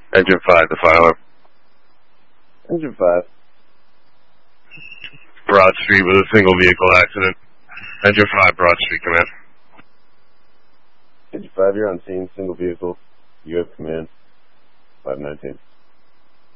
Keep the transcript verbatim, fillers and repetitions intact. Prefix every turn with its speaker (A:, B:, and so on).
A: Engine five, the fire alarm.
B: Engine five.
A: Broad Street with a single vehicle accident. Engine five, Broad Street, command.
B: Engine five, you're on scene, single vehicle. You have command. five nineteen.